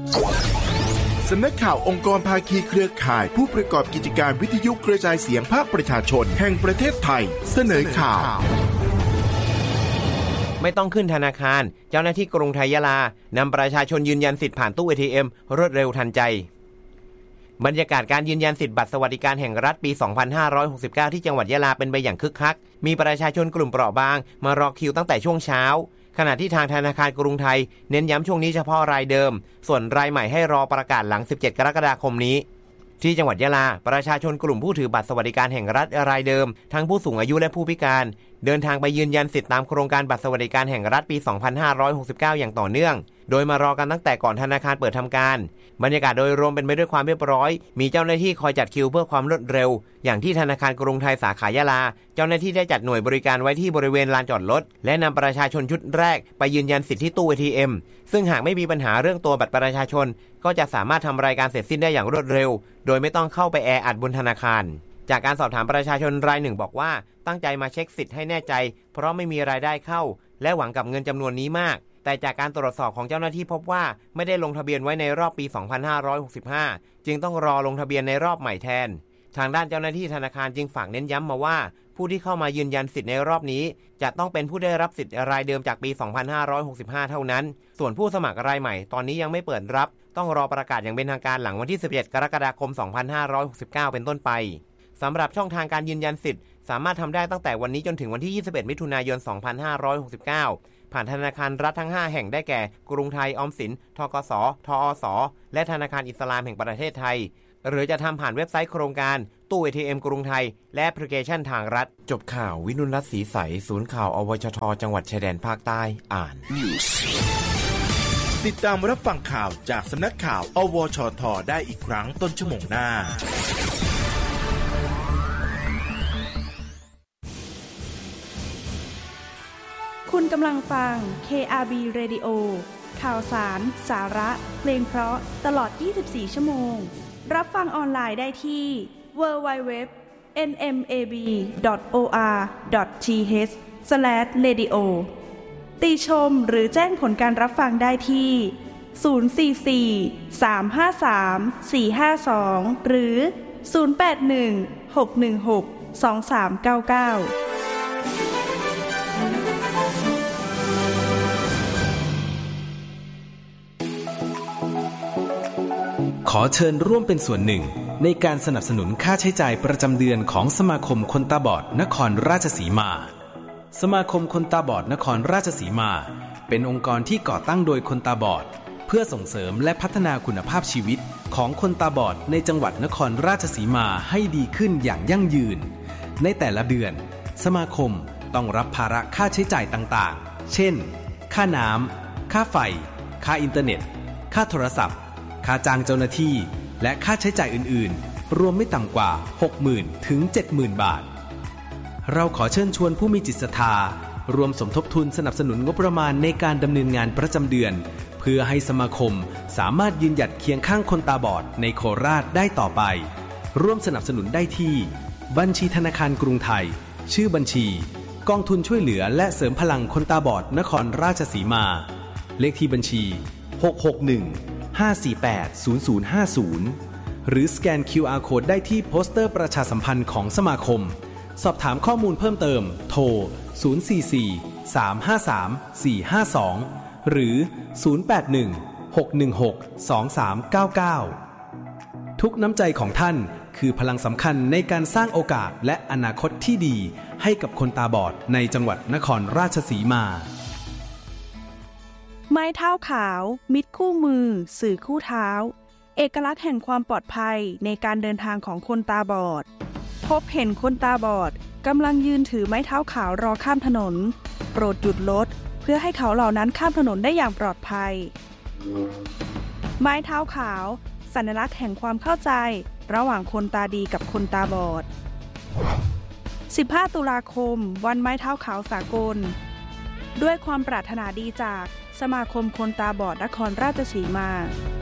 สำนักข่าวองค์กรภาคีเครือข่ายผู้ประกอบกิจการวิทยุกระจายเสียงภาคประชาชนแห่งประเทศไทยเสนอข่าวไม่ต้องขึ้นธนาคารเจ้าหน้าที่กรุงไทยยะลานำประชาชนยืนยันสิทธิ์ผ่านตู้ ATM รวดเร็วทันใจบรรยากาศการยืนยันสิทธิบัตรสวัสดิการแห่งรัฐปี 2569 ที่จังหวัดยะลาเป็นไปอย่างคึกคักมีประชาชนกลุ่มเปราะบางมารอคิวตั้งแต่ช่วงเช้าขณะที่ทางธนาคารกรุงไทยเน้นย้ำช่วงนี้เฉพาะรายเดิมส่วนรายใหม่ให้รอประกาศหลัง 17 กรกฎาคมนี้ที่จังหวัดยะลาประชาชนกลุ่มผู้ถือบัตรสวัสดิการแห่งรัฐรายเดิมทั้งผู้สูงอายุและผู้พิการเดินทางไปยืนยันสิทธิตามโครงการบัตรสวัสดิการแห่งรัฐปี 2569 อย่างต่อเนื่องโดยมารอกันตั้งแต่ก่อนธนาคารเปิดทำการบรรยากาศโดยรวมเป็นไปด้วยความเรียบร้อยมีเจ้าหน้าที่คอยจัดคิวเพื่อความรวดเร็วอย่างที่ธนาคารกรุงไทยสาขายะลาเจ้าหน้าที่ได้จัดหน่วยบริการไว้ที่บริเวณลานจอดรถและนำประชาชนชุดแรกไปยืนยันสิทธิที่ตู้ ATM ซึ่งหากไม่มีปัญหาเรื่องตัวบัตรประชาชนก็จะสามารถทำรายการเสร็จสิ้นได้อย่างรวดเร็วโดยไม่ต้องเข้าไปแออัดบนธนาคารจากการสอบถามประชาชนรายหนึ่งบอกว่าตั้งใจมาเช็คสิทธิ์ให้แน่ใจเพราะไม่มีรายได้เข้าและหวังกับเงินจำนวนนี้มากแต่จากการตรวจสอบของเจ้าหน้าที่พบว่าไม่ได้ลงทะเบียนไว้ในรอบปี 2565 จึงต้องรอลงทะเบียนในรอบใหม่แทนทางด้านเจ้าหน้าที่ธนาคารจึงฝากเน้นย้ำมาว่าผู้ที่เข้ามายืนยันสิทธิ์ในรอบนี้จะต้องเป็นผู้ได้รับสิทธิ์รายเดิมจากปี 2565 เท่านั้นส่วนผู้สมัครรายใหม่ตอนนี้ยังไม่เปิดรับต้องรอประกาศอย่างเป็นทางการหลังวันที่ 17 กรกฎาคม 2569 เป็นต้นไปสำหรับช่องทางการยืนยันสิทธิ์สามารถทำได้ตั้งแต่วันนี้จนถึงวันที่ 21 มิถุนายน 2569 ผ่านธนาคารรัฐทั้ง 5 แห่งได้แก่กรุงไทยออมสินธกสทอสและธนาคารอิสลามแห่งประเทศไทยหรือจะทำผ่านเว็บไซต์โครงการตู้ ATM กรุงไทยและแอปพลิเคชันทางรัฐจบข่าววินุรัตน์ศรีใสศูนย์ข่าวอวชทจังหวัดชายแดนภาคใต้อ่านติดตามรับฟังข่าวจากสำนักข่าวอวชทได้อีกครั้งต้นชั่วโมงหน้าคุณกำลังฟัง KRB Radio ข่าวสารสาระเพลงเพราะตลอด 24 ชั่วโมงรับฟังออนไลน์ได้ที่ www.nmab.or.th/radio ติชมหรือแจ้งผลการรับฟังได้ที่044-353-452หรือ081-616-2399 ขอเชิญร่วมเป็นส่วนหนึ่งในการสนับสนุนค่าใช้จ่ายประจำเดือนของสมาคมคนตาบอดนครราชสีมาสมาคมคนตาบอดนครราชสีมาเป็นองค์กรที่ก่อตั้งโดยคนตาบอดเพื่อส่งเสริมและพัฒนาคุณภาพชีวิตของคนตาบอดในจังหวัดนครราชสีมาให้ดีขึ้นอย่างยั่งยืนในแต่ละเดือนสมาคมต้องรับภาระค่าใช้จ่ายต่างๆเช่นค่าน้ำค่าไฟค่าอินเทอร์เน็ตค่าโทรศัพท์ค่าจ้างเจ้าหน้าที่และค่าใช้จ่ายอื่นๆรวมไม่ต่ำกว่า 60,000 ถึง 70,000 บาทเราขอเชิญชวนผู้มีจิตศรัทธารวมสมทบทุนสนับสนุนงบประมาณในการดำเนินงานประจำเดือนเพื่อให้สมาคมสามารถยืนหยัดเคียงข้างคนตาบอดในโคราชได้ต่อไปร่วมสนับสนุนได้ที่บัญชีธนาคารกรุงไทยชื่อบัญชีกองทุนช่วยเหลือและเสริมพลังคนตาบอดนครราชสีมาเลขที่บัญชี661-548-0050หรือสแกน QR Code ได้ที่โปสเตอร์ประชาสัมพันธ์ของสมาคมสอบถามข้อมูลเพิ่มเติมโทร044-353-452หรือ081-616-2399ทุกน้ำใจของท่านคือพลังสำคัญในการสร้างโอกาสและอนาคตที่ดีให้กับคนตาบอดในจังหวัดนครราชสีมาไม้เท้าขาวมิตรคู่มือสื่อคู่เท้าเอกลักษณ์แห่งความปลอดภัยในการเดินทางของคนตาบอดพบเห็นคนตาบอดกำลังยืนถือไม้เท้าขาวรอข้ามถนนโปรดหยุดรถเพื่อให้เขาเหล่านั้นข้ามถนนได้อย่างปลอดภัยไม้เท้าขาวสัญลักษณ์แห่งความเข้าใจระหว่างคนตาดีกับคนตาบอด15 ตุลาคมวันไม้เท้าขาวสากลด้วยความปรารถนาดีจากสมาคมคนตาบอดนครราชสีมา